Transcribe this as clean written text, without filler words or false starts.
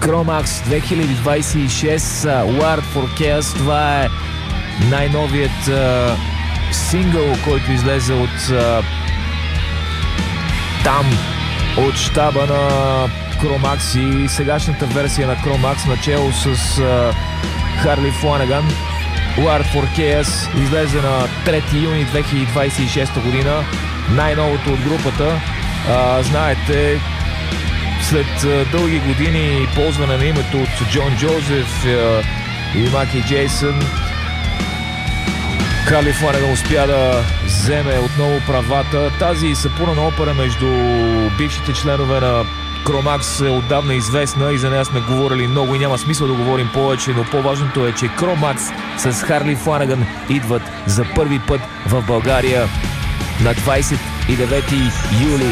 Chromax 2026 Wired for Chaos. Това е най-новият сингъл, който излезе от там, от щаба на Chromax и сегашната версия на Chromax, начало с Харли Фланаган. Wired for Chaos излезе на 3 юни 2026 година. Най-новото от групата. Знаете, след дълги години ползване на името от Джон Джозеф и Маки Джейсън, Харли Фланаган успя да вземе отново правата. Тази сапунена опера между бившите членове на Chromax е отдавна известна и за нея сме говорили много и няма смисъл да говорим повече, но по-важното е, че Chromax с Харли Фланаган идват за първи път в България на 29 юли.